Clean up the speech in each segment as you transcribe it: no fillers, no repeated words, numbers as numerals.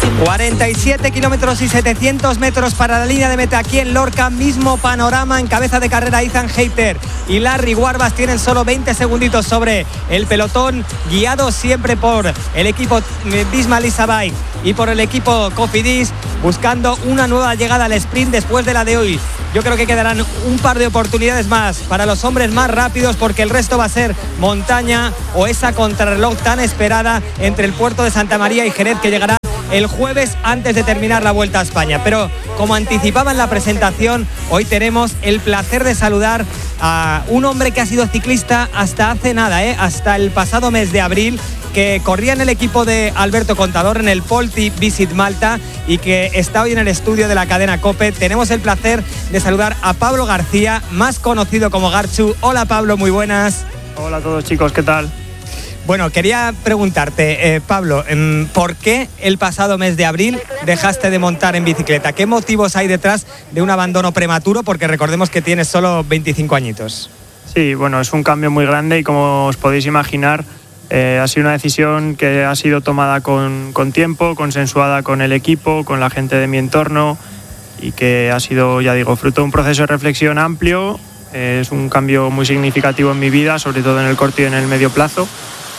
47 kilómetros y 700 metros para la línea de meta aquí en Lorca. Mismo panorama, en cabeza de carrera Ethan Hayter y Larry Warback tienen solo 20 segunditos sobre el pelotón, guiado siempre por el equipo Visma Lease a Bike y por el equipo Cofidis, buscando una nueva llegada al sprint después de la de hoy. Yo creo que quedarán un par de oportunidades más para los hombres más rápidos, porque el resto va a ser montaña o esa contrarreloj tan esperada entre el puerto de Santa María y Jerez, que llegará el jueves antes de terminar la Vuelta a España. Pero como anticipaba en la presentación, hoy tenemos el placer de saludar a un hombre que ha sido ciclista hasta hace nada, hasta el pasado mes de abril, que corría en el equipo de Alberto Contador en el Polti Visit Malta y que está hoy en el estudio de la cadena COPE. Tenemos el placer de saludar a Pablo García, más conocido como Garchu. Hola Pablo, muy buenas. Hola a todos chicos, ¿qué tal? Bueno, quería preguntarte, Pablo, ¿por qué el pasado mes de abril dejaste de montar en bicicleta? ¿Qué motivos hay detrás de un abandono prematuro? Porque recordemos que tienes solo 25 añitos. Sí, bueno, es un cambio muy grande y como os podéis imaginar, ha sido una decisión que ha sido tomada con tiempo, consensuada con el equipo, con la gente de mi entorno, y que ha sido, ya digo, fruto de un proceso de reflexión amplio. Es un cambio muy significativo en mi vida, sobre todo en el corto y en el medio plazo.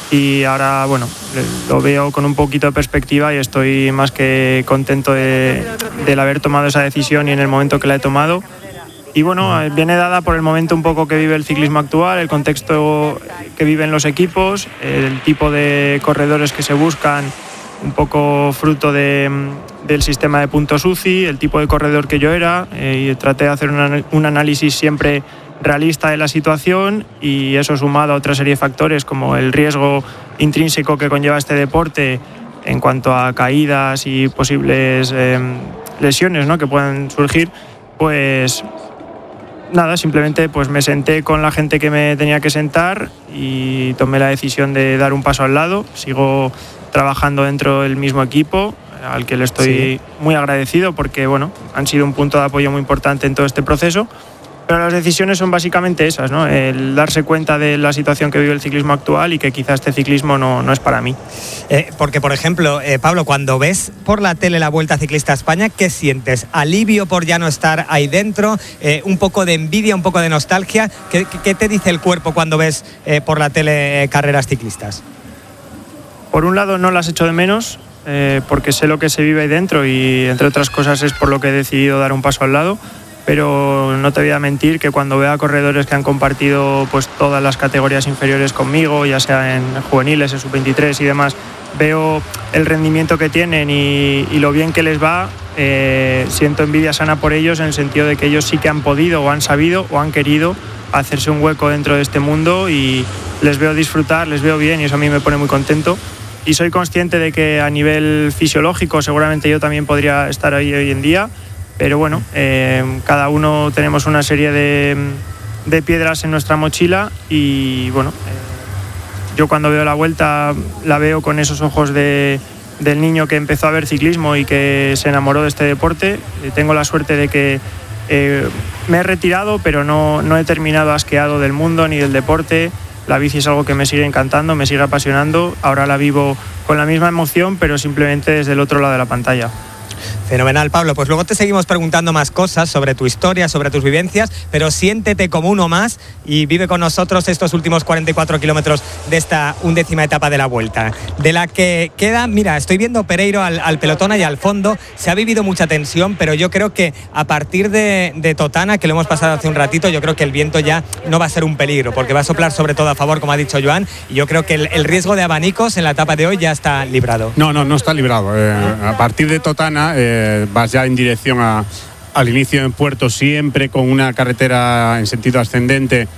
Y ahora, bueno, lo veo con un poquito de perspectiva y estoy más que contento del haber tomado esa decisión y en el momento que la he tomado. Y bueno, viene dada por el momento un poco que vive el ciclismo actual, el contexto que viven los equipos, el tipo de corredores que se buscan, un poco fruto del sistema de puntos UCI, el tipo de corredor que yo era, y traté de hacer un análisis siempre realista de la situación, y eso sumado a otra serie de factores como el riesgo intrínseco que conlleva este deporte en cuanto a caídas y posibles lesiones, ¿no?, que puedan surgir, pues nada, simplemente pues me senté con la gente que me tenía que sentar y tomé la decisión de dar un paso al lado. Sigo trabajando dentro del mismo equipo, al que le estoy muy agradecido porque bueno, han sido un punto de apoyo muy importante en todo este proceso. Pero las decisiones son básicamente esas, ¿no? El darse cuenta de la situación que vive el ciclismo actual y que quizás este ciclismo no es para mí. Porque, por ejemplo, Pablo, cuando ves por la tele la Vuelta Ciclista a España, ¿qué sientes? ¿Alivio por ya no estar ahí dentro? ¿Un poco de envidia, un poco de nostalgia? ¿Qué te dice el cuerpo cuando ves por la tele carreras ciclistas? Por un lado no las echo de menos, porque sé lo que se vive ahí dentro y, entre otras cosas, es por lo que he decidido dar un paso al lado. Pero no te voy a mentir que cuando veo a corredores que han compartido pues todas las categorías inferiores conmigo, ya sea en juveniles, en sub-23 y demás, veo el rendimiento que tienen y lo bien que les va. Siento envidia sana por ellos, en el sentido de que ellos sí que han podido o han sabido o han querido hacerse un hueco dentro de este mundo, y les veo disfrutar, les veo bien, y eso a mí me pone muy contento. Y soy consciente de que a nivel fisiológico seguramente yo también podría estar ahí hoy en día. Pero bueno, cada uno tenemos una serie de piedras en nuestra mochila, y bueno, yo cuando veo la Vuelta la veo con esos ojos del niño que empezó a ver ciclismo y que se enamoró de este deporte. Tengo la suerte de que me he retirado, pero no he terminado asqueado del mundo ni del deporte. La bici es algo que me sigue encantando, me sigue apasionando. Ahora la vivo con la misma emoción, pero simplemente desde el otro lado de la pantalla. Fenomenal, Pablo. Pues luego te seguimos preguntando más cosas sobre tu historia, sobre tus vivencias, pero siéntete como uno más y vive con nosotros estos últimos 44 kilómetros de esta 11ª etapa de la Vuelta, de la que queda, mira, estoy viendo Pereiro al pelotón y al fondo. Se ha vivido mucha tensión, pero yo creo que a partir de Totana, que lo hemos pasado hace un ratito, yo creo que el viento ya no va a ser un peligro, porque va a soplar sobre todo a favor, como ha dicho Joan, y yo creo que el riesgo de abanicos en la etapa de hoy ya está librado. No está librado. A partir de Totana vas ya en dirección al inicio en puerto, siempre con una carretera en sentido ascendente,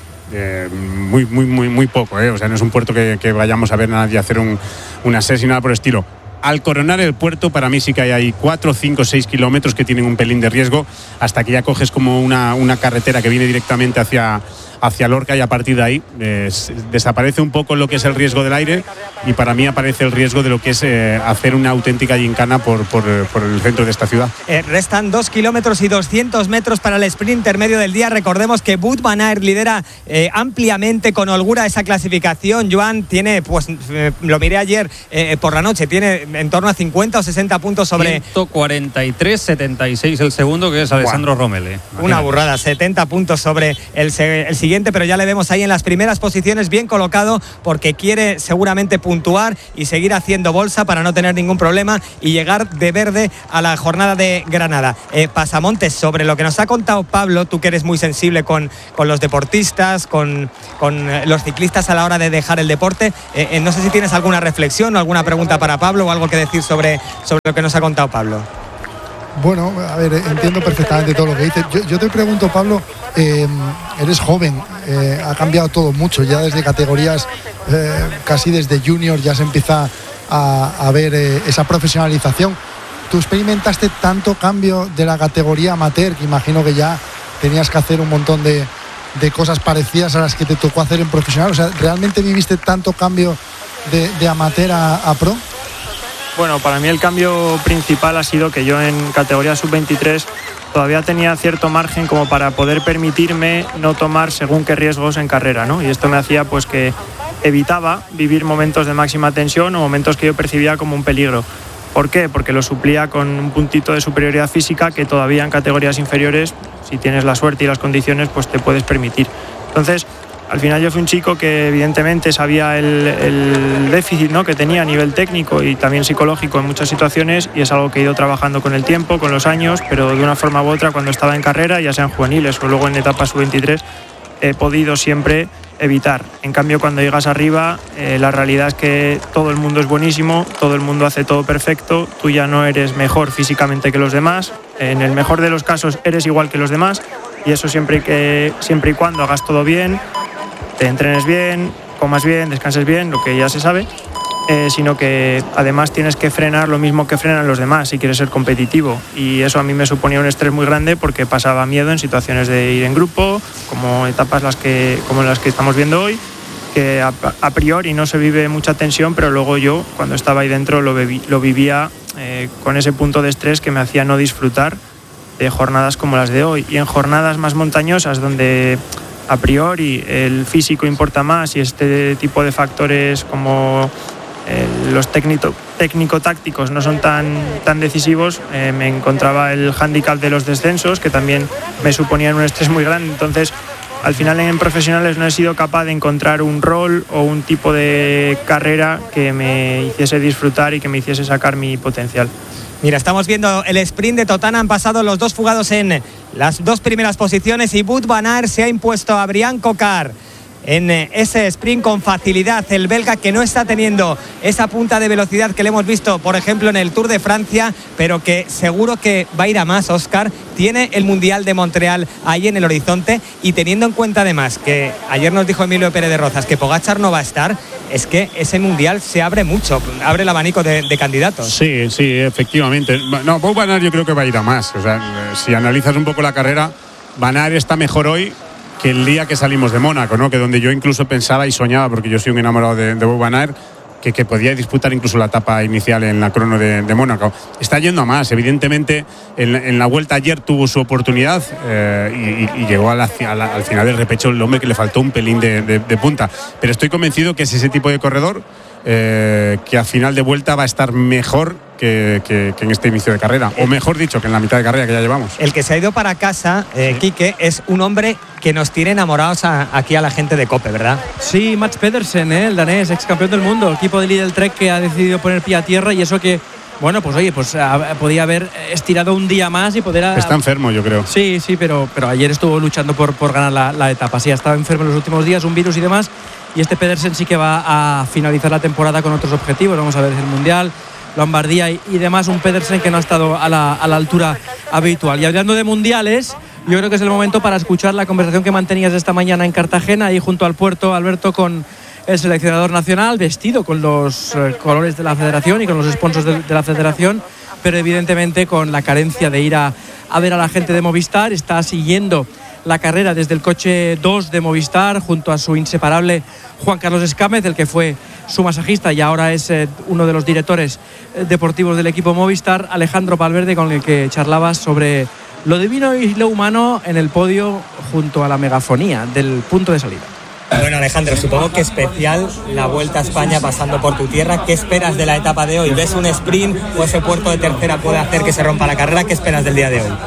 muy poco, o sea, no es un puerto que vayamos a ver nadie hacer una sesión ni nada por el estilo. Al coronar el puerto, para mí sí que hay 4, 5, 6 kilómetros que tienen un pelín de riesgo, hasta que ya coges como una carretera que viene directamente hacia hacia Lorca, y a partir de ahí desaparece un poco lo que es el riesgo del aire, y para mí aparece el riesgo de lo que es hacer una auténtica gincana por el centro de esta ciudad. Restan 2 kilómetros y 200 metros para el sprint intermedio del día. Recordemos que Wout van Aert lidera ampliamente, con holgura, esa clasificación. Joan tiene, pues lo miré ayer por la noche, tiene en torno a 50 o 60 puntos sobre... 143,76 el segundo, que es Alessandro Romele. Una burrada, 70 puntos sobre el siguiente, pero ya le vemos ahí en las primeras posiciones, bien colocado, porque quiere seguramente puntuar y seguir haciendo bolsa para no tener ningún problema y llegar de verde a la jornada de Granada. Pasamontes, sobre lo que nos ha contado Pablo, tú que eres muy sensible con los deportistas, con los ciclistas a la hora de dejar el deporte, no sé si tienes alguna reflexión o alguna pregunta para Pablo o algo que decir sobre lo que nos ha contado Pablo. Bueno, a ver, entiendo perfectamente todo lo que dices. Yo te pregunto, Pablo, eres joven, ha cambiado todo mucho, ya desde categorías, casi desde junior ya se empieza a ver esa profesionalización. ¿Tú experimentaste tanto cambio de la categoría amateur, que imagino que ya tenías que hacer un montón de cosas parecidas a las que te tocó hacer en profesional? O sea, ¿realmente viviste tanto cambio de amateur a pro? Bueno, para mí el cambio principal ha sido que yo en categoría sub-23 todavía tenía cierto margen como para poder permitirme no tomar según qué riesgos en carrera, ¿no? Y esto me hacía pues que evitaba vivir momentos de máxima tensión o momentos que yo percibía como un peligro. ¿Por qué? Porque lo suplía con un puntito de superioridad física que todavía en categorías inferiores, si tienes la suerte y las condiciones, pues te puedes permitir. Entonces, al final yo fui un chico que evidentemente sabía el déficit, ¿no?, que tenía a nivel técnico y también psicológico en muchas situaciones, y es algo que he ido trabajando con el tiempo, con los años, pero de una forma u otra cuando estaba en carrera, ya sean juveniles o luego en etapas sub-23, he podido siempre evitar. En cambio, cuando llegas arriba, la realidad es que todo el mundo es buenísimo, todo el mundo hace todo perfecto, tú ya no eres mejor físicamente que los demás, en el mejor de los casos eres igual que los demás, y eso siempre y cuando hagas todo bien, te entrenes bien, comas bien, descanses bien, lo que ya se sabe, sino que además tienes que frenar lo mismo que frenan los demás si quieres ser competitivo, y eso a mí me suponía un estrés muy grande porque pasaba miedo en situaciones de ir en grupo, como etapas como las que estamos viendo hoy, que a priori no se vive mucha tensión, pero luego yo cuando estaba ahí dentro lo vivía con ese punto de estrés que me hacía no disfrutar de jornadas como las de hoy, y en jornadas más montañosas donde a priori el físico importa más y este tipo de factores como los técnico-tácticos no son tan decisivos, me encontraba el hándicap de los descensos, que también me suponían un estrés muy grande. Entonces, al final en profesionales no he sido capaz de encontrar un rol o un tipo de carrera que me hiciese disfrutar y que me hiciese sacar mi potencial. Mira, estamos viendo el sprint de Totana, han pasado los dos fugados en las dos primeras posiciones y Wout van Aert se ha impuesto a Brian Cocard en ese sprint con facilidad. El belga, que no está teniendo esa punta de velocidad que le hemos visto, por ejemplo, en el Tour de Francia, pero que seguro que va a ir a más, Óscar. Tiene el Mundial de Montreal ahí en el horizonte, y teniendo en cuenta además que ayer nos dijo Emilio Pérez de Rozas que Pogačar no va a estar, es que ese Mundial se abre mucho, abre el abanico de candidatos. Sí, efectivamente. No, Wout van Aert yo creo que va a ir a más. O sea, si analizas un poco la carrera, Van Aert está mejor hoy que el día que salimos de Mónaco, ¿no? Que donde yo incluso pensaba y soñaba, porque yo soy un enamorado de Wout van Aert, que podía disputar incluso la etapa inicial en la crono de Mónaco. Está yendo a más, evidentemente en la vuelta ayer tuvo su oportunidad y llegó al final del repecho el hombre que le faltó un pelín de punta, pero estoy convencido que es ese tipo de corredor que a final de vuelta va a estar mejor que en este inicio de carrera, o mejor dicho, que en la mitad de carrera que ya llevamos. El que se ha ido para casa, Quique, es un hombre que nos tiene enamorados aquí a la gente de COPE, ¿verdad? Sí, Mats Pedersen, el danés, ex campeón del mundo, el equipo de Lidl Trek, que ha decidido poner pie a tierra, y eso que, bueno, pues oye, pues podía haber estirado un día más y poder... Está enfermo, yo creo. Sí, pero ayer estuvo luchando por ganar la etapa. Sí, ha estado enfermo en los últimos días, un virus y demás, y este Pedersen sí que va a finalizar la temporada con otros objetivos. Vamos a ver el Mundial, Lombardía y demás. Un Pedersen que no ha estado a la altura habitual. Y hablando de mundiales, yo creo que es el momento para escuchar la conversación que mantenías esta mañana en Cartagena, ahí junto al puerto, Alberto, con el seleccionador nacional, vestido con los colores de la federación y con los sponsors de la federación, pero evidentemente con la carencia de ir a a ver a la gente de Movistar. Está siguiendo la carrera desde el coche 2 de Movistar junto a su inseparable Juan Carlos Escámez, el que fue su masajista y ahora es uno de los directores deportivos del equipo Movistar, Alejandro Valverde, con el que charlabas sobre lo divino y lo humano en el podio junto a la megafonía del punto de salida. Bueno, Alejandro, supongo que especial la Vuelta a España pasando por tu tierra. ¿Qué esperas de la etapa de hoy? ¿Ves un sprint o ese puerto de tercera puede hacer que se rompa la carrera? ¿Qué esperas del día de hoy?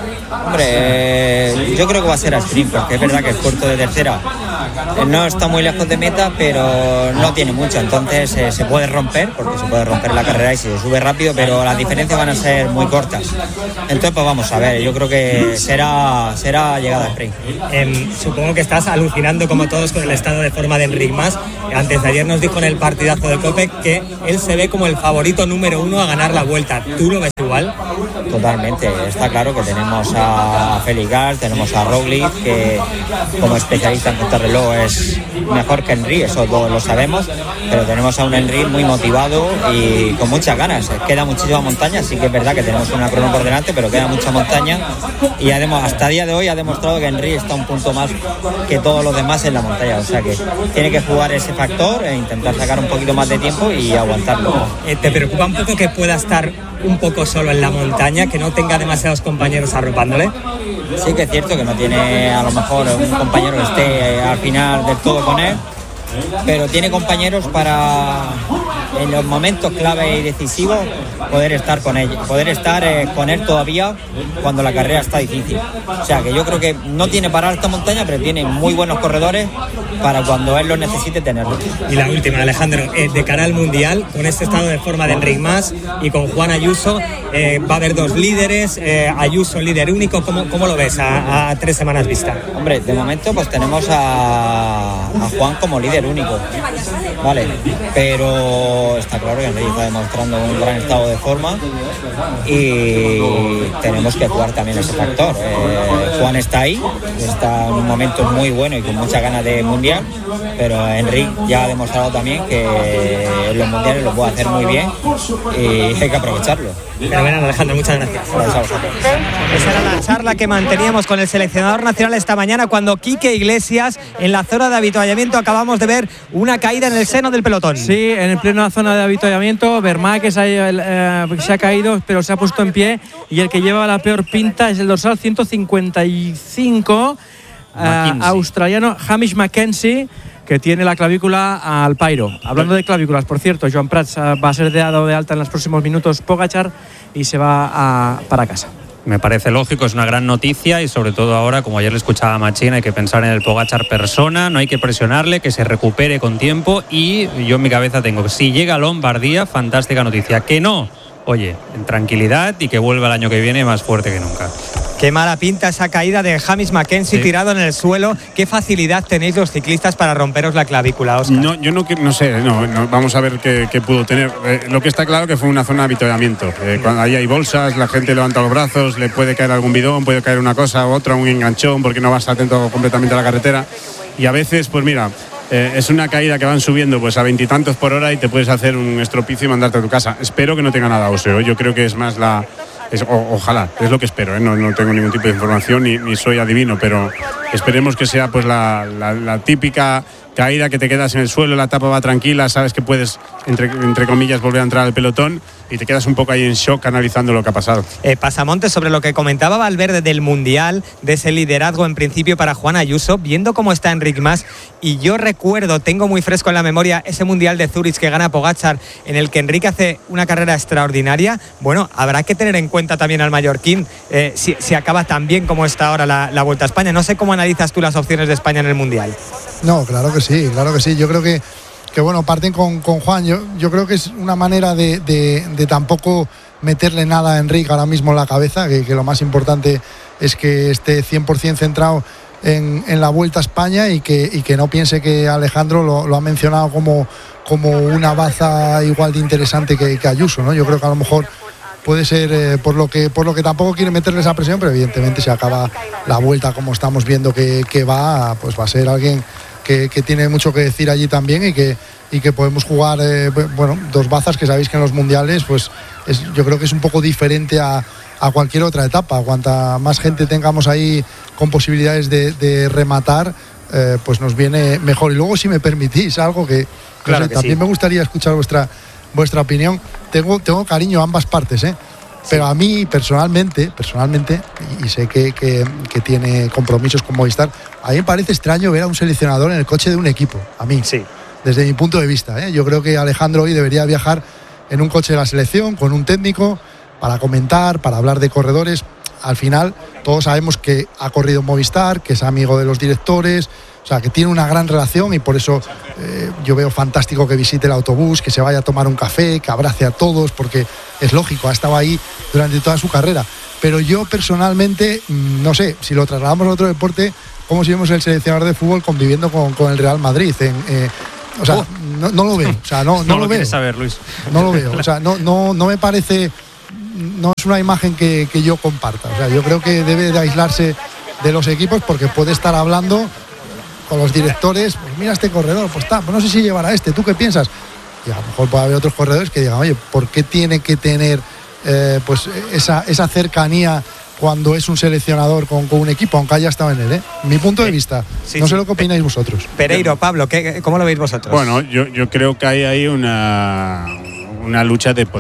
Hombre, yo creo que va a ser a sprint, porque es verdad que el puerto de tercera no está muy lejos de meta, pero no tiene mucho, entonces se puede romper, porque se puede romper la carrera y se sube rápido, pero las diferencias van a ser muy cortas. Entonces, pues vamos a ver, yo creo que será llegada a sprint. Supongo que estás alucinando como todos con el estado de forma de Enric Mas. Antes de ayer nos dijo en el partidazo de COPE que él se ve como el favorito número 1 a ganar la Vuelta. ¿Tú lo ves igual? Totalmente, está claro que tenemos a Félix Gall, tenemos a Roglic, que como especialista en contrarreloj es mejor que Enric, eso todos lo sabemos, pero tenemos a un Enric muy motivado y con muchas ganas. Queda muchísima montaña, sí que es verdad que tenemos una crono por delante, pero queda mucha montaña y hasta día de hoy ha demostrado que Enric está un punto más que todos los demás en la montaña, o sea que tiene que jugar ese factor e intentar sacar un poquito más de tiempo y aguantarlo. ¿Te preocupa un poco que pueda estar un poco solo en la montaña, que no tenga demasiados compañeros arropándole? Sí que es cierto que no tiene a lo mejor un compañero que esté al final del todo con él, pero tiene compañeros para en los momentos clave y decisivos poder estar con él, con él todavía cuando la carrera está difícil. O sea que yo creo que no tiene para alta montaña, pero tiene muy buenos corredores para cuando él los necesite tenerlos. Y la última, Alejandro, de cara al Mundial, con este estado de forma de Enric Mas y con Juan Ayuso, va a haber dos líderes, Ayuso líder único. ¿Cómo lo ves a 3 semanas vista? Hombre, de momento pues tenemos a Juan como líder único, vale, pero está claro que Enric está demostrando un gran estado de forma y tenemos que jugar también ese factor. Juan está ahí, está en un momento muy bueno y con muchas ganas de mundial, pero Enric ya ha demostrado también que en los mundiales lo puede hacer muy bien y hay que aprovecharlo. Pero bueno, Alejandro, muchas gracias. Gracias a vosotros. Esa era la charla que manteníamos con el seleccionador nacional esta mañana, cuando Quique Iglesias, en la zona de avituallamiento, acabamos de ver una caída en el seno del pelotón. Sí, en el pleno zona de avituallamiento, Vermá que se ha caído, pero se ha puesto en pie, y el que lleva la peor pinta es el dorsal 155, australiano Hamish Mackenzie, que tiene la clavícula al pairo. Hablando de clavículas, por cierto, Joan Prats va a ser dado de alta en los próximos minutos Pogačar y se va para casa. Me parece lógico, es una gran noticia y sobre todo ahora, como ayer le escuchaba a Machín, hay que pensar en el Pogačar persona, no hay que presionarle, que se recupere con tiempo, y yo en mi cabeza tengo, si llega a Lombardía, fantástica noticia. Que no, oye, en tranquilidad y que vuelva el año que viene más fuerte que nunca. Qué mala pinta esa caída de Hamish Mackenzie, sí, tirado en el suelo. Qué facilidad tenéis los ciclistas para romperos la clavícula, Óscar. No, yo no sé, vamos a ver qué pudo tener. Lo que está claro que fue una zona de avituallamiento. Cuando ahí hay bolsas, la gente levanta los brazos, le puede caer algún bidón, puede caer una cosa u otra, un enganchón, porque no vas atento completamente a la carretera. Y a veces, pues mira, es una caída que van subiendo pues a 20 y tantos por hora y te puedes hacer un estropicio y mandarte a tu casa. Espero que no tenga nada óseo. Yo creo que es más ojalá, es lo que espero, no tengo ningún tipo de información ni soy adivino, pero esperemos que sea pues la típica caída que te quedas en el suelo, la etapa va tranquila, sabes que puedes, entre comillas, volver a entrar al pelotón y te quedas un poco ahí en shock analizando lo que ha pasado. Pasamontes, sobre lo que comentaba Valverde del Mundial, de ese liderazgo en principio para Juan Ayuso, viendo cómo está Enric Mas, y yo recuerdo, tengo muy fresco en la memoria ese Mundial de Zúrich que gana Pogačar, en el que Enric hace una carrera extraordinaria. Bueno, habrá que tener en cuenta también al mallorquín, si acaba tan bien como está ahora la Vuelta a España. No sé cómo analizas tú las opciones de España en el Mundial. No, claro que sí. Yo creo que bueno, parten con Juan. Yo creo que es una manera de tampoco meterle nada a Enric ahora mismo en la cabeza, que lo más importante es que esté 100% centrado en la Vuelta a España y que no piense que Alejandro lo ha mencionado como una baza igual de interesante que Ayuso, ¿no? Yo creo que a lo mejor puede ser por lo que tampoco quiere meterle esa presión, pero evidentemente si acaba la Vuelta como estamos viendo que va, pues va a ser alguien que tiene mucho que decir allí también y que podemos jugar dos bazas, que sabéis que en los mundiales pues yo creo que es un poco diferente a a cualquier otra etapa. Cuanta más gente tengamos ahí con posibilidades de rematar, pues nos viene mejor. Y luego, si me permitís, algo que, claro que también sí. me gustaría escuchar vuestra opinión. Tengo cariño a ambas partes, pero a mí personalmente, y sé que tiene compromisos con Movistar, a mí me parece extraño ver a un seleccionador en el coche de un equipo, a mí, Sí. desde mi punto de vista. Yo creo que Alejandro hoy debería viajar en un coche de la selección, con un técnico, para comentar, para hablar de corredores. Al final, todos sabemos que ha corrido en Movistar, que es amigo de los directores, o sea, que tiene una gran relación, y por eso yo veo fantástico que visite el autobús, que se vaya a tomar un café, que abrace a todos, porque es lógico, ha estado ahí durante toda su carrera. Pero yo personalmente, no sé, si lo trasladamos a otro deporte, ¿cómo si vemos el seleccionador de fútbol conviviendo con el Real Madrid? O sea, no lo veo. O sea, no lo veo. quieres saber, Luis. No lo veo. O sea, no me parece, no es una imagen que yo comparta. O sea, yo creo que debe de aislarse de los equipos, porque puede estar hablando con los directores, pues mira este corredor, pues no sé si llevará ¿tú qué piensas? Y a lo mejor puede haber otros corredores que digan, oye, ¿por qué tiene que tener pues esa cercanía cuando es un seleccionador con un equipo, aunque haya estado en él? Mi punto de vista. Sí, no sí. sé lo que opináis vosotros. Pereiro, Pablo, ¿cómo lo veis vosotros? Bueno, yo creo que hay ahí una lucha de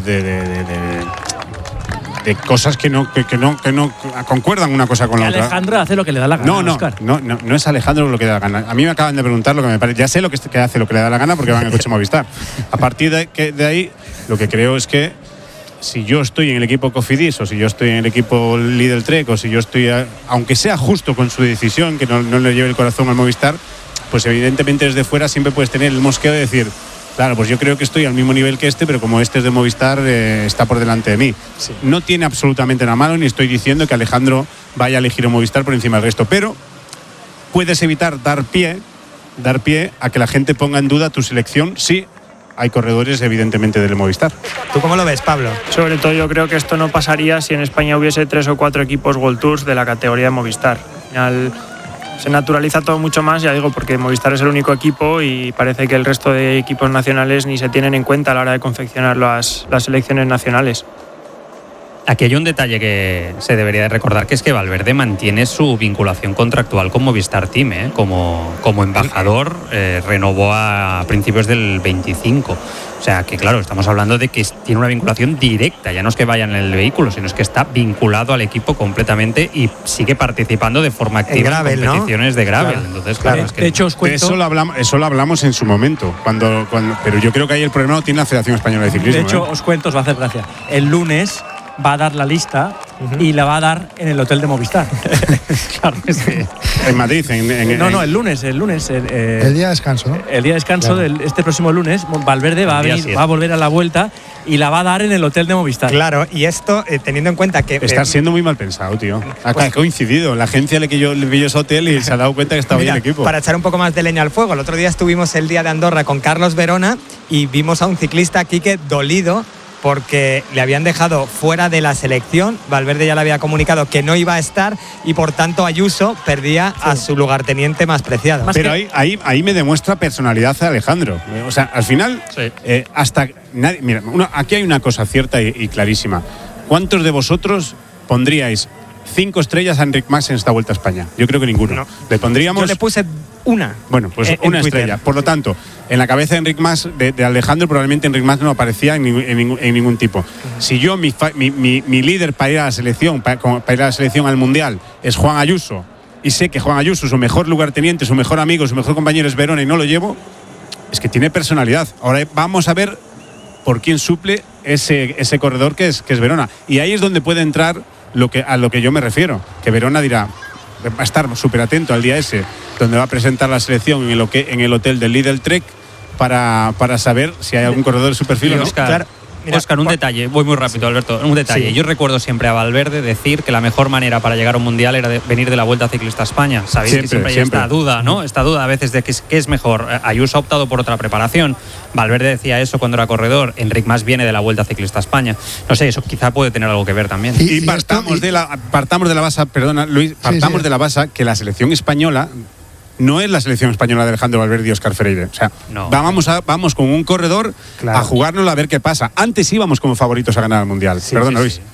cosas que no concuerdan una cosa con la otra. Alejandro hace lo que le da la gana. Óscar. No es Alejandro lo que le da la gana. A mí me acaban de preguntar lo que me parece. Ya sé lo que hace lo que le da la gana, porque va en el coche Movistar. A partir de ahí, lo que creo es que si yo estoy en el equipo Cofidis, o si yo estoy en el equipo Lidl Trek, o si yo estoy, aunque sea justo con su decisión, que no le lleve el corazón al Movistar, pues evidentemente desde fuera siempre puedes tener el mosqueo de decir, claro, pues yo creo que estoy al mismo nivel que pero como este es de Movistar, está por delante de mí. Sí. No tiene absolutamente nada malo, ni estoy diciendo que Alejandro vaya a elegir a Movistar por encima del resto, pero puedes evitar dar pie a que la gente ponga en duda tu selección si hay corredores evidentemente del Movistar. ¿Tú cómo lo ves, Pablo? Sobre todo yo creo que esto no pasaría si en España hubiese 3 o 4 equipos World Tours de la categoría de Movistar. Al final se naturaliza todo mucho más, ya digo, porque Movistar es el único equipo y parece que el resto de equipos nacionales ni se tienen en cuenta a la hora de confeccionar las selecciones nacionales. Aquí hay un detalle que se debería de recordar, que es que Valverde mantiene su vinculación contractual con Movistar Team, como embajador, renovó a principios del 25. O sea que claro, estamos hablando de que tiene una vinculación directa, ya no es que vaya en el vehículo, sino es que está vinculado al equipo completamente y sigue participando de forma activa gravel, en competiciones de gravel. Claro. Entonces, claro, es que de hecho, os cuento. Eso lo hablamos en su momento, pero yo creo que ahí el problema lo tiene la Federación Española de Ciclismo. De hecho, os cuento, os va a hacer gracia. El lunes va a dar la lista y la va a dar en el hotel de Movistar. Claro, es que... En Madrid. No, el lunes. El día de descanso, ¿no? El día de descanso, Claro. este próximo lunes, Valverde va a volver a la vuelta y la va a dar en el hotel de Movistar. Claro, y esto teniendo en cuenta que... Está siendo muy mal pensado, tío. Ha coincidido. La agencia le vi ese hotel y se ha dado cuenta que estaba Mira, bien el equipo. para echar un poco más de leña al fuego, el otro día estuvimos el día de Andorra con Carlos Verona y vimos a un ciclista, Quique, dolido porque le habían dejado fuera de la selección. Valverde ya le había comunicado que no iba a estar y por tanto Ayuso perdía a su lugarteniente más preciado. Pero ahí me demuestra personalidad de Alejandro. O sea, al final, Sí. hasta nadie. Mira, aquí hay una cosa cierta y clarísima. ¿Cuántos de vosotros pondríais 5 estrellas a Enric Mas en esta Vuelta a España? Yo creo que ninguno. No. Le pondríamos. Yo le puse una. Bueno, pues en una Twitter. estrella. Por lo tanto, en la cabeza de Enric Mas, de Alejandro, probablemente Enric Mas no aparecía en ningún tipo. Si yo, mi líder para ir a la selección, para ir a la selección al Mundial, es Juan Ayuso, y sé que Juan Ayuso, su mejor lugarteniente, su mejor amigo, su mejor compañero es Verona y no lo llevo, es que tiene personalidad. Ahora vamos a ver por quién suple ese corredor que es Verona. Y ahí es donde puede entrar a lo que yo me refiero, que Verona dirá, va a estar súper atento al día ese, donde va a presentar la selección en el hotel del Lidl Trek para saber si hay algún corredor de su perfil o no. Oscar, Claro. Mira, Óscar, un detalle, voy muy rápido, Alberto, un detalle. Sí. Yo recuerdo siempre a Valverde decir que la mejor manera para llegar a un mundial era venir de la Vuelta Ciclista a España. Sabéis que siempre hay esta duda, ¿no? Esta duda a veces de qué es mejor. Ayuso ha optado por otra preparación. Valverde decía eso cuando era corredor. Enric Mas viene de la Vuelta Ciclista a España. No sé, eso quizá puede tener algo que ver también. Y partamos de la base, perdona, Luis, partamos de la base que la selección española no es la selección española de Alejandro Valverde y Óscar Freire. O sea, no. vamos con un corredor a jugárnoslo a ver qué pasa. Antes íbamos como favoritos a ganar el Mundial. Perdona, Luis.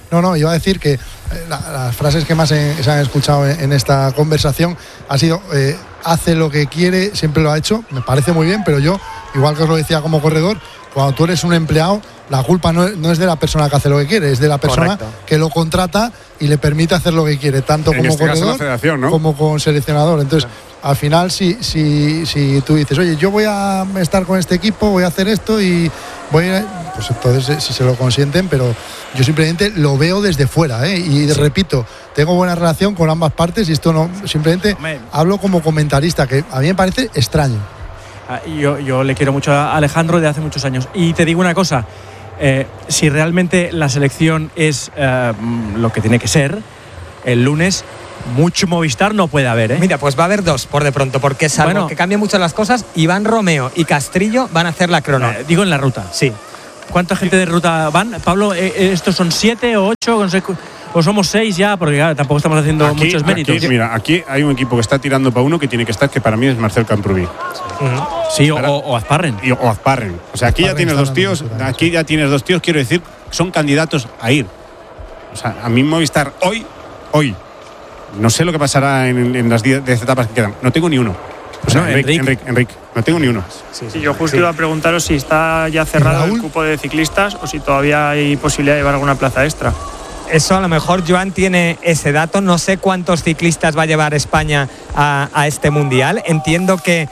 No, iba a decir que las frases que más se han escuchado en esta conversación ha sido hace lo que quiere, siempre lo ha hecho, me parece muy bien, pero yo, igual que os lo decía como corredor, cuando tú eres un empleado, la culpa no es de la persona que hace lo que quiere, es de la persona que lo contrata y le permite hacer lo que quiere, tanto como este corredor caso la federación, ¿no? como con seleccionador. Entonces, al final, si tú dices, oye, yo voy a estar con este equipo, voy a hacer esto y voy a... Pues entonces si se lo consienten, pero yo simplemente lo veo desde fuera, y repito, tengo buena relación con ambas partes y esto no, simplemente hablo como comentarista, que a mí me parece extraño. Yo le quiero mucho a Alejandro de hace muchos años y te digo una cosa, si realmente la selección es lo que tiene que ser, el lunes mucho Movistar no puede haber, Mira, pues va a haber dos por de pronto, porque salvo que cambien mucho las cosas, Iván Romeo y Castrillo van a hacer la crono. Digo en la ruta. Sí. ¿Cuánta gente de ruta van? Pablo, ¿estos son 7 o 8? No sé, o somos 6 ya, porque claro, tampoco estamos haciendo muchos méritos. Mira, aquí hay un equipo que está tirando para uno que tiene que estar, que para mí es Marcel Camprubí. Sí, o Azparren. O Azparren. O sea, aquí ya tienes dos tíos, quiero decir, son candidatos a ir. O sea, a mí Movistar hoy, no sé lo que pasará en las 10 etapas que quedan. No tengo ni uno. O sea, Enric, no tengo ni uno. Sí, yo justo iba a preguntaros si está ya cerrado el cupo de ciclistas o si todavía hay posibilidad de llevar alguna plaza extra. Eso a lo mejor Joan tiene ese dato. No sé cuántos ciclistas va a llevar España a este mundial. Entiendo que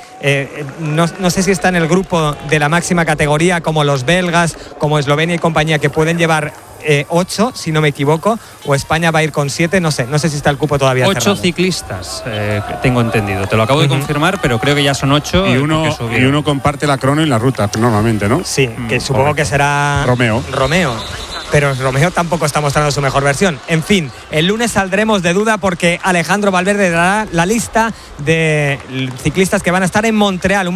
no sé si está en el grupo de la máxima categoría, como los belgas, como Eslovenia y compañía, que pueden llevar 8, si no me equivoco, o España va a ir con 7, no sé si está el cupo todavía 8 cerrado. Ciclistas, tengo entendido. Te lo acabo de confirmar, pero creo que ya son 8. Y uno comparte la crono en la ruta, normalmente, ¿no? Sí, que supongo que será Romeo. Pero Romeo tampoco está mostrando su mejor versión. En fin, el lunes saldremos de duda porque Alejandro Valverde dará la lista de ciclistas que van a estar en Montreal.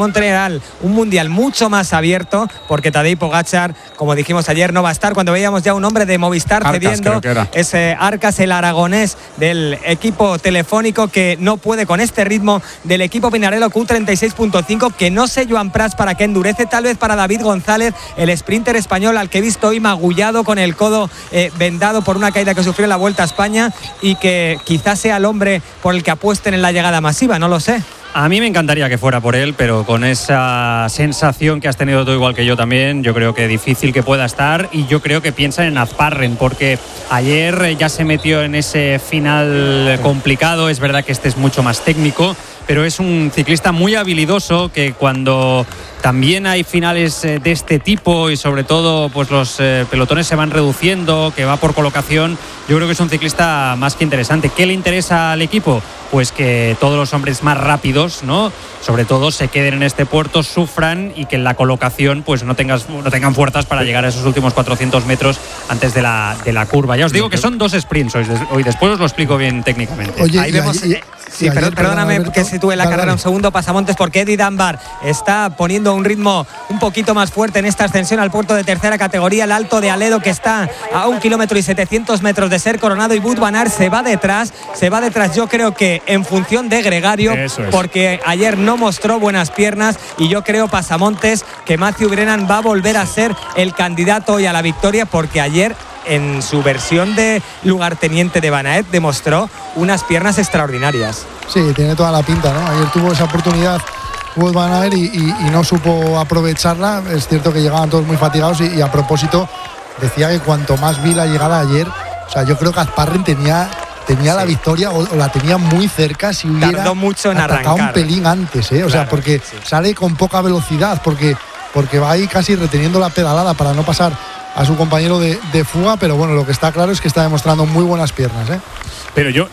Un mundial mucho más abierto, porque Tadej Pogačar, como dijimos ayer, no va a estar. Cuando veíamos ya un hombre de Movistar cediendo, ese Arcas, el aragonés del equipo telefónico, que no puede con este ritmo del equipo Pinarello Q36.5, que no sé Joan Prats para qué endurece, tal vez para David González, el sprinter español al que he visto hoy magullado con el codo vendado por una caída que sufrió en la Vuelta a España, y que quizás sea el hombre por el que apuesten en la llegada masiva, no lo sé. A mí me encantaría que fuera por él, pero con esa sensación que has tenido tú igual que yo también, yo creo que difícil que pueda estar, y yo creo que piensan en Azparren, porque ayer ya se metió en ese final complicado. Es verdad que este es mucho más técnico, pero es un ciclista muy habilidoso, que cuando también hay finales de este tipo y sobre todo pues los pelotones se van reduciendo, que va por colocación, yo creo que es un ciclista más que interesante. ¿Qué le interesa al equipo? Pues que todos los hombres más rápidos, ¿no?, sobre todo se queden en este puerto, sufran, y que en la colocación pues no tengan fuerzas para llegar a esos últimos 400 metros antes de la curva. Ya os digo que son 2 sprints hoy, después os lo explico bien técnicamente. Oye, ahí vemos... Sí, perdóname que sitúe la carrera un segundo, Pasamontes, porque Eddie Dunbar está poniendo un ritmo un poquito más fuerte en esta ascensión al puerto de tercera categoría, el Alto de Aledo, que está a 1 kilómetro y 700 metros de ser coronado, y Wout van Aert se va detrás, yo creo que en función de Gregario, porque ayer no mostró buenas piernas, y yo creo, Pasamontes, que Matthew Brennan va a volver a ser el candidato hoy a la victoria, porque ayer, en su versión de lugarteniente de Van Aert, demostró unas piernas extraordinarias. Sí, tiene toda la pinta, ¿no? Ayer tuvo esa oportunidad Wout van Aert y no supo aprovecharla. Es cierto que llegaban todos muy fatigados y a propósito decía que cuanto más vi la llegada ayer, o sea, yo creo que Azparren tenía la victoria o la tenía muy cerca si hubiera tardó mucho en atacado arrancar. Un pelín antes, O sea, porque sale con poca velocidad, porque va ahí casi reteniendo la pedalada para no pasar a su compañero de fuga, pero bueno, lo que está claro es que está demostrando muy buenas piernas, Pero yo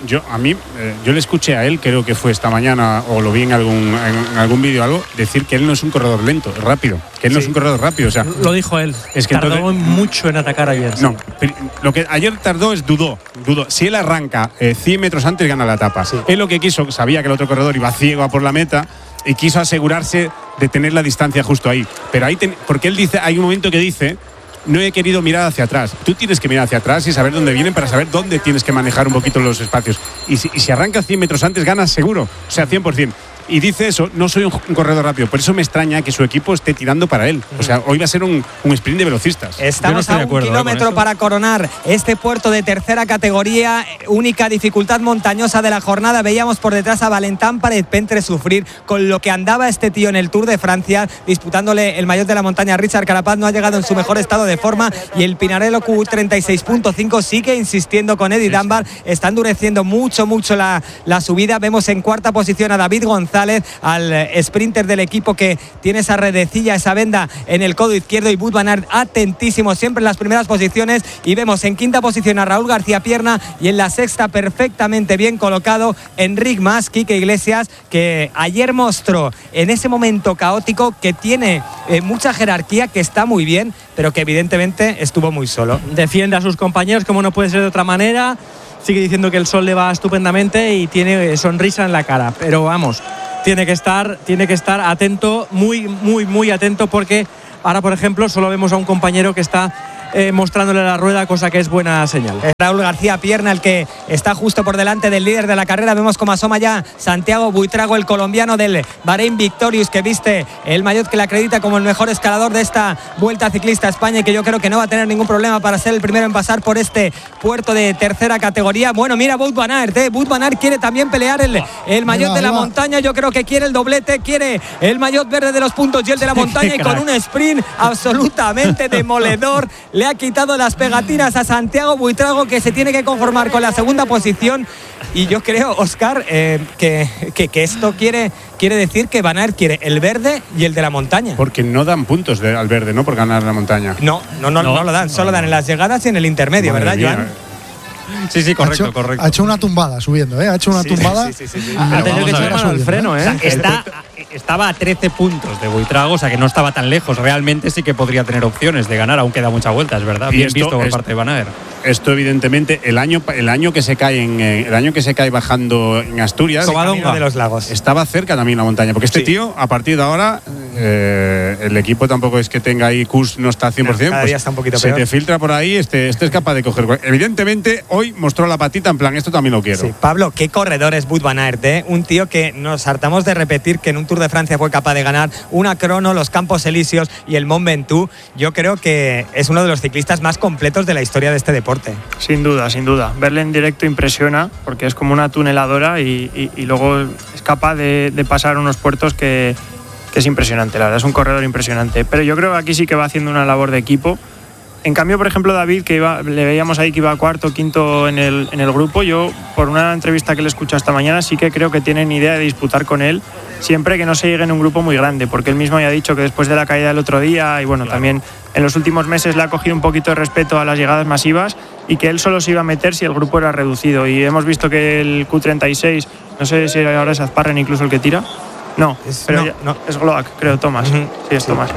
le escuché a él, creo que fue esta mañana, o lo vi en algún vídeo o algo, decir que él no es un corredor lento, rápido, que él no es un corredor rápido, o sea, lo dijo él. Es que tardó mucho en atacar ayer. No, lo que ayer tardó es dudó. Si él arranca 100 metros antes, gana la etapa. Él lo que quiso, sabía que el otro corredor iba ciego a por la meta, y quiso asegurarse de tener la distancia justo ahí. Pero porque él dice, hay un momento que dice: no he querido mirar hacia atrás. Tú tienes que mirar hacia atrás y saber dónde vienen para saber dónde tienes que manejar un poquito los espacios. Y si arrancas 100 metros antes, ganas seguro. O sea, 100%. y dice eso, no soy un corredor rápido, por eso me extraña que su equipo esté tirando para él. O sea, hoy va a ser un sprint de velocistas. Estamos a 1 kilómetro para coronar este puerto de tercera categoría, única dificultad montañosa de la jornada. Veíamos por detrás a Valentán Parepente sufrir con lo que andaba este tío en el Tour de Francia, disputándole el maillot de la montaña. Richard Carapaz no ha llegado en su mejor estado de forma y el Pinarello Q36.5 sigue insistiendo con Eddie Dunbar. Está endureciendo mucho la subida. Vemos en cuarta posición a David González, al sprinter del equipo que tiene esa redecilla, esa venda en el codo izquierdo, y Wout van Aert atentísimo siempre en las primeras posiciones. Y vemos en quinta posición a Raúl García Pierna y en la sexta, perfectamente bien colocado, Enric Mas, Quique Iglesias, que ayer mostró en ese momento caótico que tiene mucha jerarquía, que está muy bien, pero que evidentemente estuvo muy solo. Defiende a sus compañeros como no puede ser de otra manera, sigue diciendo que el sol le va estupendamente y tiene sonrisa en la cara, pero vamos, tiene que estar atento, muy atento, porque ahora, por ejemplo, solo vemos a un compañero que está mostrándole la rueda, cosa que es buena señal. Raúl García Pierna, el que está justo por delante del líder de la carrera. Vemos cómo asoma ya Santiago Buitrago, el colombiano del Bahrein Victorious, que viste el maillot que le acredita como el mejor escalador de esta Vuelta Ciclista a España, y que yo creo que no va a tener ningún problema para ser el primero en pasar por este puerto de tercera categoría. Bueno, mira Wout van Aert, Wout van Aert quiere también pelear el maillot de la montaña. Yo creo que quiere el doblete, quiere el maillot verde de los puntos y el de la montaña, y con un sprint absolutamente demoledor le ha quitado las pegatinas a Santiago Buitrago, que se tiene que conformar con la segunda posición. Y yo creo, Óscar, que esto quiere decir que Van Aert quiere el verde y el de la montaña. Porque no dan puntos al verde, ¿no? Por ganar la montaña. No lo dan, solo dan en las llegadas y en el intermedio, Madre ¿verdad, mía. Joan? Sí, correcto. Ha hecho una tumbada subiendo, ha hecho una tumbada. Sí. Ha tenido que echar mano al freno, O sea, estaba a 13 puntos de Buitrago, o sea que no estaba tan lejos. Realmente sí que podría tener opciones de ganar, aún queda mucha vuelta, es verdad. Y Bien esto visto por parte de Van Aert. Esto evidentemente el año que se cae bajando en Asturias, Covadonga de los Lagos, estaba cerca también la montaña, porque este tío a partir de ahora el equipo tampoco es que tenga ahí Kuss, no está 100%, cada día está un poquito se peor. te filtra por ahí, este es capaz de coger. Evidentemente hoy mostró la patita en plan, esto también lo quiero. Sí, Pablo, qué corredor es Wout van Aert, un tío que nos hartamos de repetir que en un Tour de Francia fue capaz de ganar una crono, los Campos Elíseos y el Mont Ventoux. Yo creo que es uno de los ciclistas más completos de la historia de este deporte. Sin duda. Verle en directo impresiona, porque es como una tuneladora y luego es capaz de pasar unos puertos que es impresionante, la verdad, es un corredor impresionante. Pero yo creo que aquí sí que va haciendo una labor de equipo. En cambio, por ejemplo, David, que le veíamos ahí que iba cuarto, quinto en el grupo, yo por una entrevista que le escuché esta mañana sí que creo que tienen idea de disputar con él, siempre que no se llegue en un grupo muy grande, porque él mismo ya ha dicho que después de la caída del otro día, y bueno, también en los últimos meses le ha cogido un poquito de respeto a las llegadas masivas, y que él solo se iba a meter si el grupo era reducido. Y hemos visto que el Q36, no sé si ahora es Azparren incluso el que tira. No, es Gloak, creo, Thomas. Sí, es Thomas.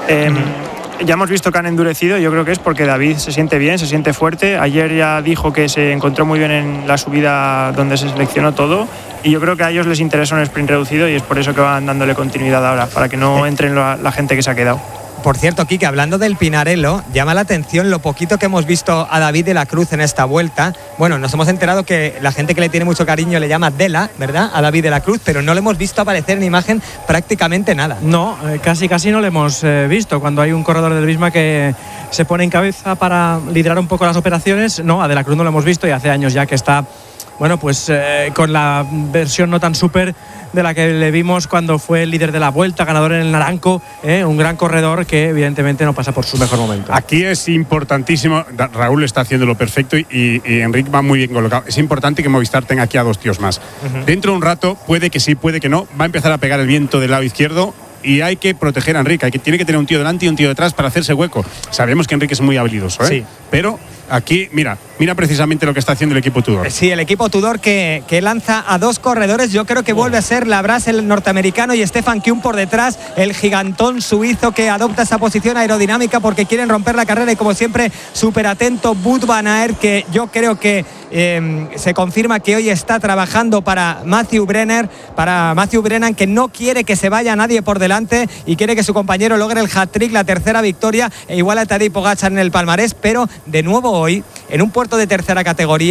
Ya hemos visto que han endurecido, yo creo que es porque David se siente bien, se siente fuerte. Ayer ya dijo que se encontró muy bien en la subida donde se seleccionó todo, y yo creo que a ellos les interesa un sprint reducido, y es por eso que van dándole continuidad ahora, para que no entren la gente que se ha quedado. Por cierto, Quique, hablando del Pinarello, llama la atención lo poquito que hemos visto a David de la Cruz en esta vuelta. Bueno, nos hemos enterado que la gente que le tiene mucho cariño le llama Dela, ¿verdad?, a David de la Cruz, pero no le hemos visto aparecer en imagen prácticamente nada. No, casi no le hemos visto. Cuando hay un corredor del Visma que se pone en cabeza para liderar un poco las operaciones, no, a de la Cruz no lo hemos visto, y hace años ya que está, bueno, pues con la versión no tan súper de la que le vimos cuando fue el líder de la Vuelta, ganador en el Naranco, un gran corredor que evidentemente no pasa por su mejor momento. Aquí es importantísimo, Raúl está haciéndolo perfecto y Enric va muy bien colocado. Es importante que Movistar tenga aquí a dos tíos más. Dentro de un rato, puede que sí, puede que no, va a empezar a pegar el viento del lado izquierdo, y hay que proteger a Enric. Tiene que tener un tío delante y un tío detrás para hacerse hueco. Sabemos que Enric es muy habilidoso, sí, pero aquí, mira precisamente lo que está haciendo el equipo Tudor. Sí, el equipo Tudor que lanza a dos corredores. Yo creo que vuelve a ser Labras, el norteamericano, y Stefan Kuhn por detrás, el gigantón suizo que adopta esa posición aerodinámica porque quieren romper la carrera, y como siempre, súper atento Wout van Aert, que yo creo que se confirma que hoy está trabajando para Matthew Brennan, que no quiere que se vaya nadie por delante y quiere que su compañero logre el hat-trick, la tercera victoria, e igual a Tadej Pogačar en el palmarés. Pero de nuevo hoy, en un puerto de tercera categoría,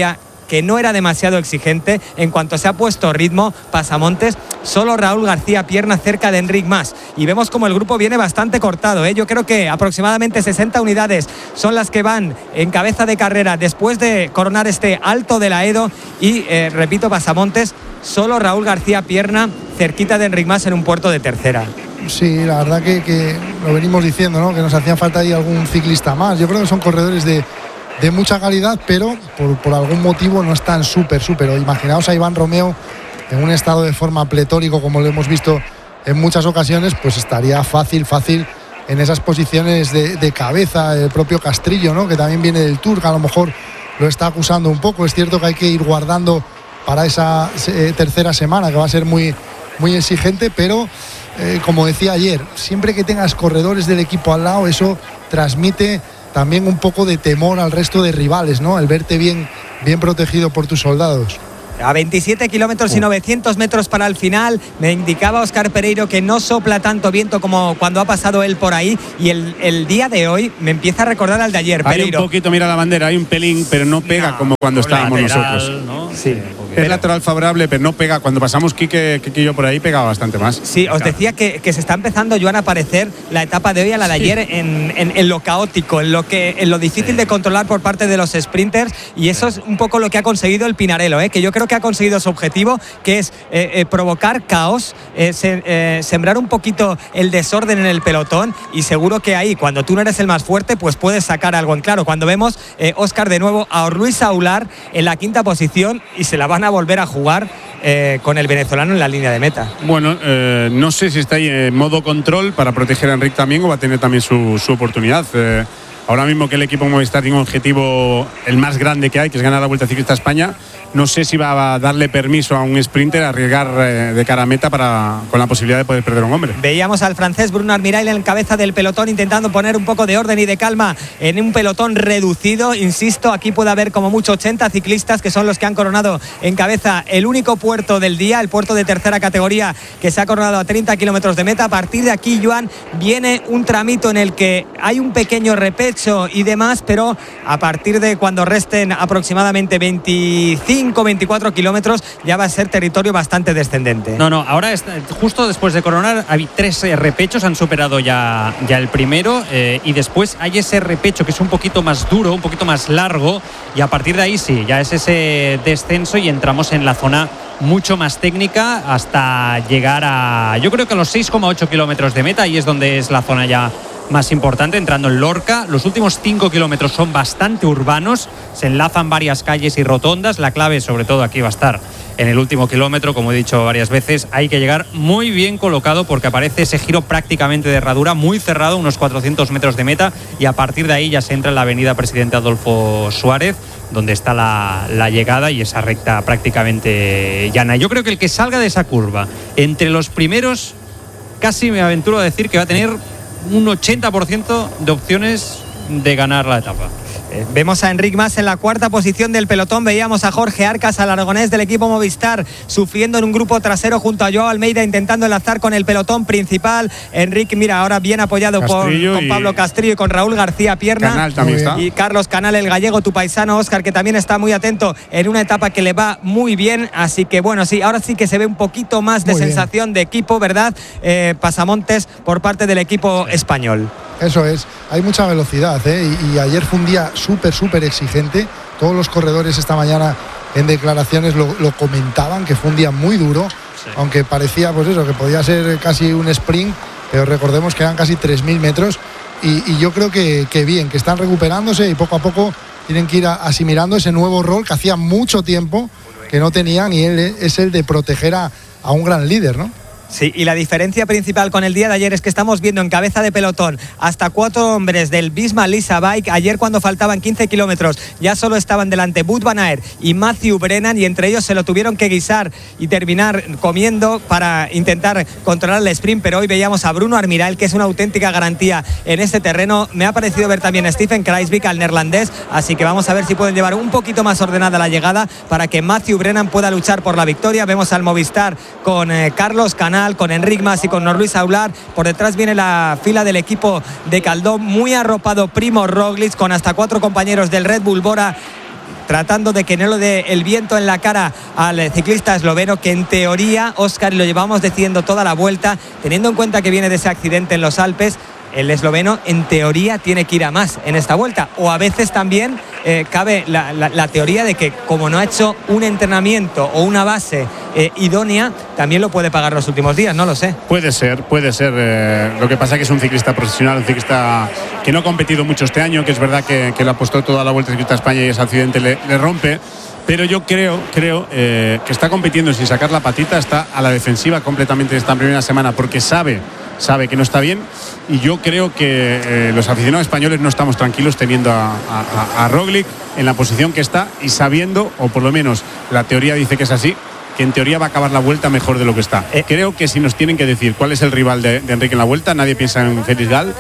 que no era demasiado exigente. En cuanto se ha puesto ritmo, Pasamontes, solo Raúl García Pierna cerca de Enric Mas. Y vemos como el grupo viene bastante cortado, ¿eh? Yo creo que aproximadamente 60 unidades son las que van en cabeza de carrera después de coronar este Alto de la Edo. Y repito, Pasamontes, solo Raúl García Pierna cerquita de Enric Mas en un puerto de tercera. Sí, la verdad que lo venimos diciendo, ¿no? Que nos hacía falta ahí algún ciclista más. Yo creo que son corredores de mucha calidad, pero por algún motivo no están súper. Imaginaos a Iván Romeo en un estado de forma pletórico como lo hemos visto en muchas ocasiones, pues estaría fácil en esas posiciones de cabeza. El propio Castrillo, ¿no? Que también viene del Tour, que a lo mejor lo está acusando un poco. Es cierto que hay que ir guardando para esa tercera semana, que va a ser muy, muy exigente, pero como decía ayer, siempre que tengas corredores del equipo al lado, eso transmite también un poco de temor al resto de rivales, ¿no? El verte bien protegido por tus soldados. A 27 kilómetros y 900 metros para el final, me indicaba Óscar Pereiro que no sopla tanto viento como cuando ha pasado él por ahí, y el día de hoy me empieza a recordar al de ayer. Hay Pereiro. un poquito, mira la bandera, hay un pelín, pero no pega como cuando estábamos lateral, nosotros. ¿no? Sí. Es lateral favorable, pero no pega. Cuando pasamos Quique y yo por ahí, pegaba bastante más. Sí, os decía que se está empezando, Joan, a parecer la etapa de hoy a la de ayer en lo caótico, en lo difícil de controlar por parte de los sprinters, y eso es un poco lo que ha conseguido el Pinarello, que yo creo que ha conseguido su objetivo, que es provocar caos, sembrar un poquito el desorden en el pelotón, y seguro que ahí, cuando tú no eres el más fuerte, pues puedes sacar algo en claro. Cuando vemos, Óscar, de nuevo a Orluis Aular en la quinta posición, y se la van a volver a jugar con el venezolano en la línea de meta. Bueno, no sé si está ahí en modo control para proteger a Enric también, o va a tener también su oportunidad. Ahora mismo que el equipo Movistar tiene un objetivo el más grande que hay, que es ganar la Vuelta Ciclista a España, no sé si va a darle permiso a un sprinter a arriesgar de cara a meta con la posibilidad de poder perder a un hombre. Veíamos al francés Bruno Armirail en cabeza del pelotón intentando poner un poco de orden y de calma en un pelotón reducido. Insisto, aquí puede haber como mucho 80 ciclistas, que son los que han coronado en cabeza el único puerto del día, el puerto de tercera categoría, que se ha coronado a 30 kilómetros de meta. A partir de aquí, Joan, viene un tramito en el que hay un pequeño repecho y demás, pero a partir de cuando resten aproximadamente 24 kilómetros ya va a ser territorio bastante descendente. No, ahora justo después de coronar hay 3 repechos, han superado ya el primero, y después hay ese repecho que es un poquito más duro, un poquito más largo, y a partir de ahí sí, ya es ese descenso y entramos en la zona mucho más técnica hasta llegar a, yo creo que a los 6,8 kilómetros de meta, y es donde es la zona ya más importante, entrando en Lorca. Los últimos 5 kilómetros son bastante urbanos, se enlazan varias calles y rotondas. La clave, sobre todo, aquí va a estar en el último kilómetro, como he dicho varias veces. Hay que llegar muy bien colocado, porque aparece ese giro prácticamente de herradura, muy cerrado, unos 400 metros de meta, y a partir de ahí ya se entra en la avenida Presidente Adolfo Suárez, donde está la llegada, y esa recta prácticamente llana. Yo creo que el que salga de esa curva entre los primeros, casi me aventuro a decir que va a tener un 80% de opciones de ganar la etapa. Vemos a Enric Mas en la cuarta posición del pelotón. Veíamos a Jorge Arcas, al aragonés del equipo Movistar, sufriendo en un grupo trasero junto a Joao Almeida, intentando enlazar con el pelotón principal. Enric, mira, ahora bien apoyado con Pablo Castrillo y con Raúl García Pierna. Canal también está. Y Carlos Canal, el gallego, tu paisano, Óscar, que también está muy atento en una etapa que le va muy bien. Así que bueno, sí, ahora sí que se ve un poquito más de muy sensación bien de equipo, ¿verdad? Pasamontes por parte del equipo español. Eso es, hay mucha velocidad, y ayer fue un día súper exigente. Todos los corredores esta mañana en declaraciones lo comentaban, que fue un día muy duro, sí. Aunque parecía pues eso, que podía ser casi un sprint, pero recordemos que eran casi 3.000 metros, y yo creo que bien, que están recuperándose, y poco a poco tienen que ir asimilando ese nuevo rol que hacía mucho tiempo que no tenían, y él es el de proteger a un gran líder, ¿no? Sí, y la diferencia principal con el día de ayer es que estamos viendo en cabeza de pelotón hasta 4 hombres del Visma Lease Bike. Ayer, cuando faltaban 15 kilómetros, ya solo estaban delante Wout van Aert y Matthew Brennan, y entre ellos se lo tuvieron que guisar y terminar comiendo para intentar controlar el sprint. Pero hoy veíamos a Bruno Armirail, que es una auténtica garantía en este terreno. Me ha parecido ver también a Stephen Kruijswijk, al neerlandés, así que vamos a ver si pueden llevar un poquito más ordenada la llegada para que Matthew Brennan pueda luchar por la victoria. Vemos al Movistar con Carlos Canal, con Enric Mas y con Orluis Aular. Por detrás viene la fila del equipo de Caldón, muy arropado Primo Roglic, con hasta 4 compañeros del Red Bull Bora tratando de que no le dé el viento en la cara al ciclista esloveno, que en teoría, Óscar, y lo llevamos diciendo toda la vuelta, teniendo en cuenta que viene de ese accidente en los Alpes, el esloveno en teoría tiene que ir a más en esta vuelta, o a veces también cabe la teoría de que como no ha hecho un entrenamiento o una base idónea, también lo puede pagar los últimos días, no lo sé. Puede ser. Lo que pasa es que es un ciclista profesional, un ciclista que no ha competido mucho este año, que es verdad que le apostó toda la Vuelta Ciclista a España y ese accidente le rompe. Pero yo creo que está compitiendo sin sacar la patita, está a la defensiva completamente esta primera semana, porque sabe que no está bien, y yo creo que los aficionados españoles no estamos tranquilos teniendo a Roglic en la posición que está y sabiendo, o por lo menos la teoría dice que es así, que en teoría va a acabar la Vuelta mejor de lo que está. Creo que si nos tienen que decir cuál es el rival de Enrique en la Vuelta, nadie piensa en Félix Gall,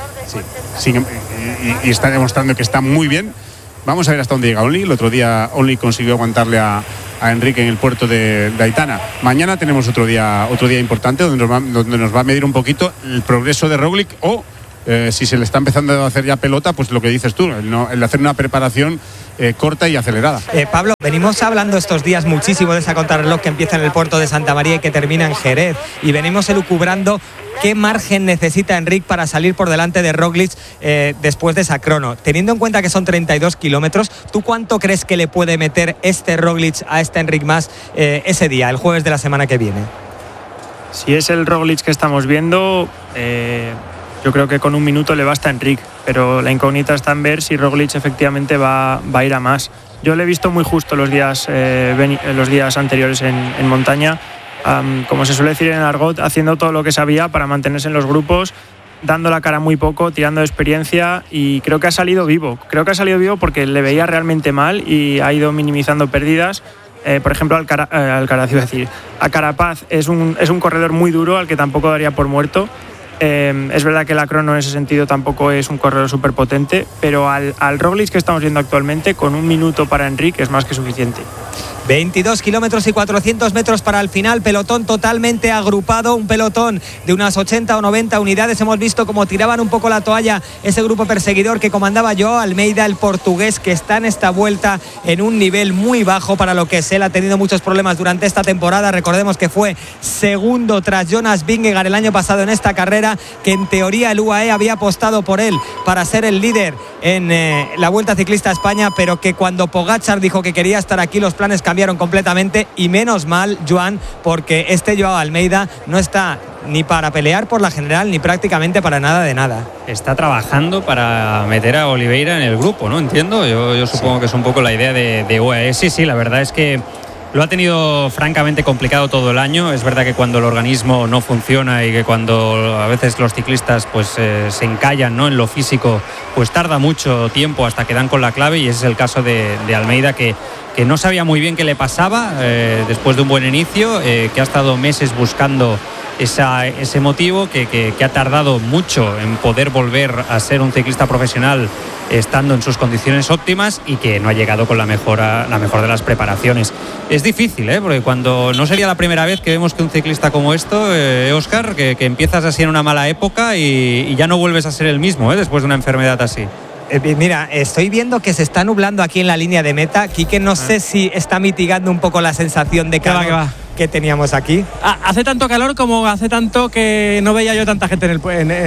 y está demostrando que está muy bien. Vamos a ver hasta dónde llega Only. El otro día Only consiguió aguantarle a Enrique en el puerto de Aitana. Mañana tenemos otro día importante donde nos va a medir un poquito el progreso de Roglic, o si se le está empezando a hacer ya pelota, pues lo que dices tú, el hacer una preparación corta y acelerada. Pablo, venimos hablando estos días muchísimo de esa contrarreloj que empieza en el puerto de Santa María y que termina en Jerez, y venimos elucubrando qué margen necesita Enric para salir por delante de Roglic después de esa crono. Teniendo en cuenta que son 32 kilómetros, ¿tú cuánto crees que le puede meter este Roglic a este Enric Mas ese día, el jueves de la semana que viene? Si es el Roglic que estamos viendo, yo creo que con un minuto le basta a Enric, pero la incógnita está en ver si Roglic efectivamente va a ir a más. Yo le he visto muy justo los días anteriores en montaña, como se suele decir en argot, haciendo todo lo que sabía para mantenerse en los grupos, dando la cara muy poco, tirando de experiencia, y creo que ha salido vivo. Porque le veía realmente mal y ha ido minimizando pérdidas. Por ejemplo, a Carapaz es un corredor muy duro al que tampoco daría por muerto. Es verdad que la crono en ese sentido tampoco es un corredor súper potente, pero al Roglic que estamos viendo actualmente, con un minuto para Enric es más que suficiente. 22 kilómetros y 400 metros para el final, pelotón totalmente agrupado, un pelotón de unas 80 o 90 unidades. Hemos visto cómo tiraban un poco la toalla ese grupo perseguidor que comandaba Joao Almeida, el portugués, que está en esta vuelta en un nivel muy bajo para lo que es él. Ha tenido muchos problemas durante esta temporada. Recordemos que fue segundo tras Jonas Vingegaard el año pasado en esta carrera, que en teoría el UAE había apostado por él para ser el líder en la Vuelta Ciclista a España, pero que cuando Pogačar dijo que quería estar aquí, los planes cambiaron completamente, y menos mal, Joan, porque este Joao Almeida no está ni para pelear por la general ni prácticamente para nada de nada. Está trabajando para meter a Oliveira en el grupo, ¿no? Entiendo, yo supongo que es un poco la idea de UAE. Sí, la verdad es que lo ha tenido francamente complicado todo el año. Es verdad que cuando el organismo no funciona y que cuando a veces los ciclistas pues se encallan, ¿no?, en lo físico, pues tarda mucho tiempo hasta que dan con la clave, y ese es el caso de Almeida, que no sabía muy bien qué le pasaba después de un buen inicio, que ha estado meses buscando ese motivo, que ha tardado mucho en poder volver a ser un ciclista profesional estando en sus condiciones óptimas, y que no ha llegado con la mejor de las preparaciones. Es difícil, porque cuando no sería la primera vez que vemos que un ciclista como esto, Óscar, que empiezas así en una mala época y ya no vuelves a ser el mismo después de una enfermedad así. Mira, estoy viendo que se está nublando aquí en la línea de meta. Quique, no sé si está mitigando un poco la sensación de calor que teníamos aquí. Hace tanto calor como hace tanto que no veía yo tanta gente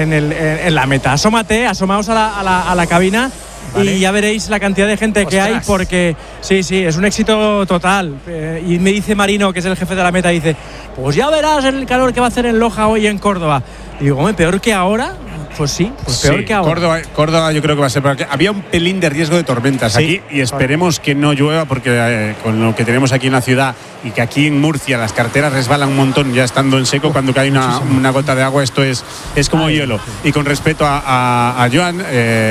en la meta. Asomaos a la cabina, ¿vale? Y ya veréis la cantidad de gente que hay, porque sí, es un éxito total. Y me dice Marino, que es el jefe de la meta, dice, pues ya verás el calor que va a hacer en Loja hoy en Córdoba. Y digo, hombre, ¿peor que ahora? Pues sí, peor que ahora. Córdoba yo creo que va a ser, porque había un pelín de riesgo de tormentas aquí, y esperemos que no llueva, porque con lo que tenemos aquí en la ciudad, y que aquí en Murcia las carreteras resbalan un montón ya estando en seco, cuando cae una gota de agua, esto es como hielo. Y con respecto a Joan,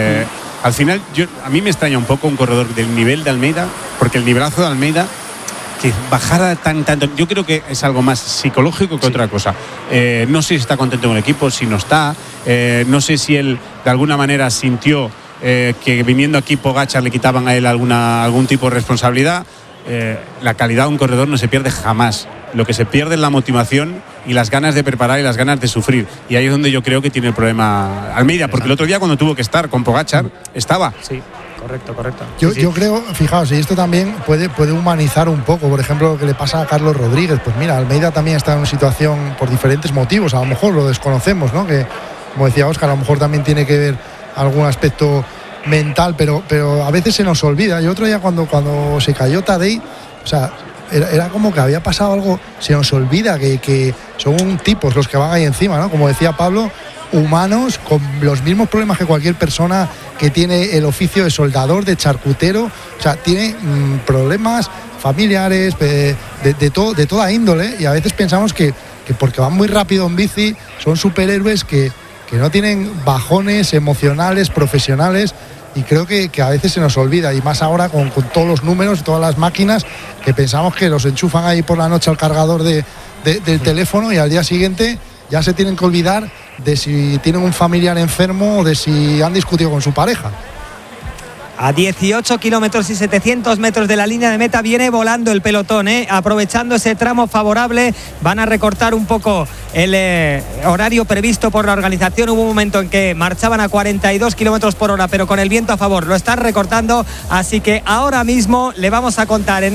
al final a mí me extraña un poco un corredor del nivel de Almeida, porque el nivelazo de Almeida, que bajara tanto, yo creo que es algo más psicológico que otra cosa. No sé si está contento con el equipo, si no está, no sé si él de alguna manera sintió que viniendo aquí Pogačar le quitaban a él algún tipo de responsabilidad. La calidad de un corredor no se pierde jamás. Lo que se pierde es la motivación y las ganas de preparar y las ganas de sufrir, y ahí es donde yo creo que tiene el problema Almeida, porque el otro día cuando tuvo que estar con Pogačar estaba. Sí. Correcto. Yo creo, fijaos, y esto también puede humanizar un poco, por ejemplo, lo que le pasa a Carlos Rodríguez. Pues mira, Almeida también está en una situación por diferentes motivos, a lo mejor lo desconocemos, ¿no? Que, como decía Óscar, a lo mejor también tiene que ver algún aspecto mental, pero a veces se nos olvida. Y otro día cuando se cayó Tadej, o sea, era como que había pasado algo, se nos olvida que son tipos los que van ahí encima, ¿no? Como decía Pablo, humanos con los mismos problemas que cualquier persona que tiene el oficio de soldador, de charcutero, o sea, tiene problemas familiares de toda índole, y a veces pensamos que porque van muy rápido en bici son superhéroes que no tienen bajones emocionales, profesionales, y creo que a veces se nos olvida, y más ahora con todos los números, todas las máquinas, que pensamos que los enchufan ahí por la noche al cargador del teléfono, y al día siguiente ya se tienen que olvidar de si tienen un familiar enfermo o de si han discutido con su pareja. A 18 kilómetros y 700 metros de la línea de meta viene volando el pelotón, aprovechando ese tramo favorable. Van a recortar un poco el horario previsto por la organización. Hubo un momento en que marchaban a 42 kilómetros por hora, pero con el viento a favor lo están recortando, así que ahora mismo le vamos a contar en